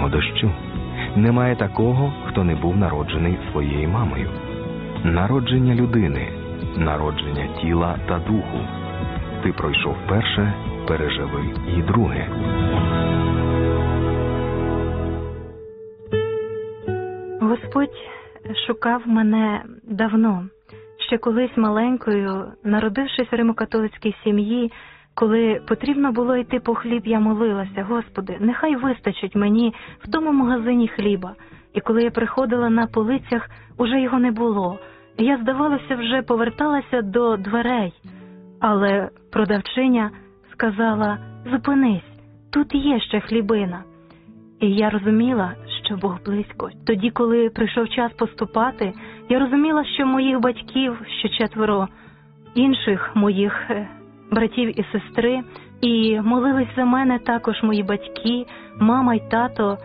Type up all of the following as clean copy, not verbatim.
справжнього дощу. Немає такого, хто не був народжений своєю мамою. Народження людини, народження тіла та духу. Ти пройшов перше, переживи і друге. Господь шукав мене давно. Ще колись маленькою, народившись в римо-католицькій сім'ї, коли потрібно було йти по хліб, я молилася: Господи, нехай вистачить мені в тому магазині хліба. І коли я приходила, на полицях уже його не було. Я, здавалося, вже поверталася до дверей. Але продавчиня сказала: зупинись, тут є ще хлібина. І я розуміла, що Бог близько. Тоді, коли прийшов час поступати, я розуміла, що моїх батьків, ще 4 інших моїх братів і сестри, і молились за мене також мої батьки, мама й тато.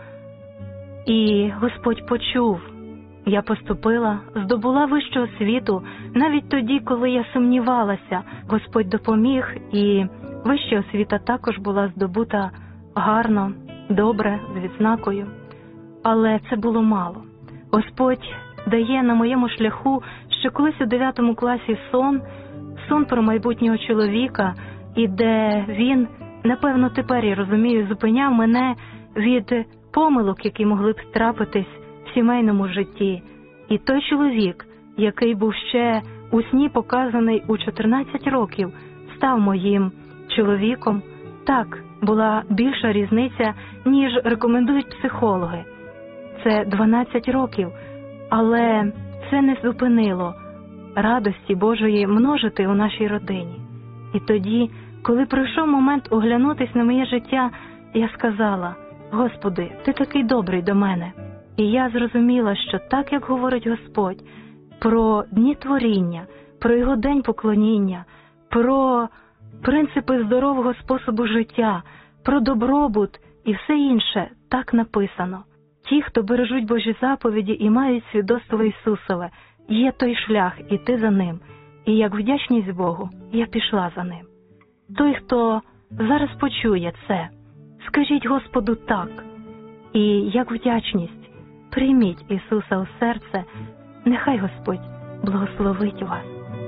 І Господь почув. Я поступила, здобула вищу освіту. Навіть тоді, коли я сумнівалася, Господь допоміг, і вища освіта також була здобута гарно, добре, з відзнакою. Але це було мало. Господь дає на моєму шляху ще колись у 9 класі сон про майбутнього чоловіка, і де він, напевно, тепер, я розумію, зупиняв мене від помилок, які могли б трапитись в сімейному житті. І той чоловік, який був ще у сні показаний у 14 років, став моїм чоловіком. Так, була більша різниця, ніж рекомендують психологи. Це 12 років, але це не зупинило радості Божої множити у нашій родині. І тоді, коли прийшов момент оглянутись на моє життя, я сказала: Господи, Ти такий добрий до мене. І я зрозуміла, що так, як говорить Господь про дні творіння, про Його день поклоніння, про принципи здорового способу життя, про добробут і все інше, так написано. Ті, хто бережуть Божі заповіді і мають свідоцтво Ісусове, є той шлях, іти за ним. І як вдячність Богу, я пішла за ним. Той, хто зараз почує це, скажіть Господу так. І як вдячність, прийміть Ісуса у серце, нехай Господь благословить вас.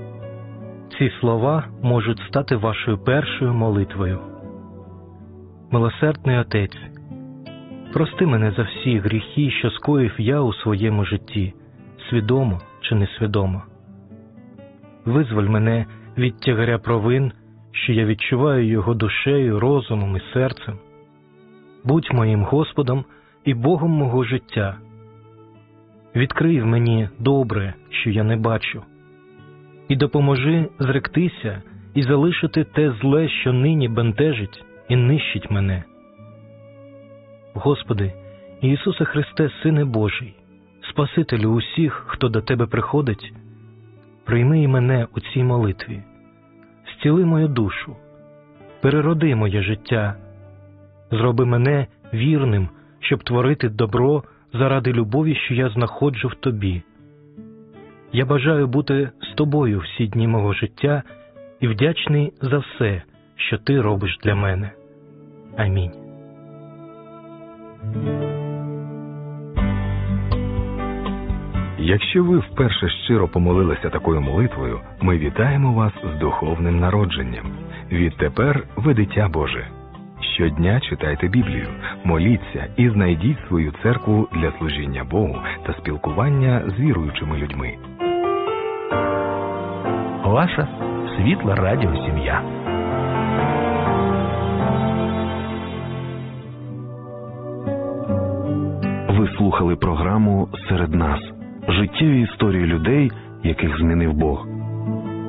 Ці слова можуть стати вашою першою молитвою. Милосердний Отець, прости мене за всі гріхи, що скоїв я у своєму житті, свідомо чи несвідомо. Визволь мене від тягаря провин, що я відчуваю його душею, розумом і серцем. Будь моїм Господом і Богом мого життя. Відкрий в мені добре, що я не бачу, і допоможи зректися і залишити те зле, що нині бентежить і нищить мене. Господи, Ісусе Христе, Сине Божий, Спасителю усіх, хто до Тебе приходить, прийми і мене у цій молитві, зціли мою душу, перероди моє життя, зроби мене вірним, щоб творити добро заради любові, що я знаходжу в Тобі. Я бажаю бути з Тобою всі дні мого життя і вдячний за все, що Ти робиш для мене. Амінь. Якщо ви вперше щиро помолилися такою молитвою, ми вітаємо вас з духовним народженням. Відтепер ви дитя Боже. Щодня читайте Біблію, моліться і знайдіть свою церкву для служіння Богу та спілкування з віруючими людьми. Ваша світла радіосім'я. Ви слухали програму «Серед нас» – життєві історії людей, яких змінив Бог.